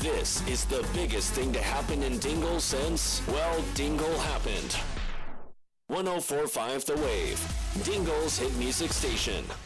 This is the biggest thing to happen in Dingle since, well, Dingle happened. 104.5 The Wave, Dingle's hit music station.